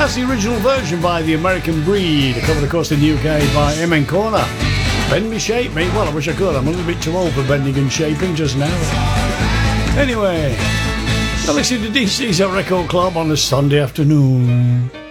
That's the original version by The American Breed, covered of course in the UK by M.N. Corner. Bend me, shape me. Well, I wish I could. I'm a little bit too old for bending and shaping just now. Anyway, you're listening to DC's Record Club on a Sunday afternoon.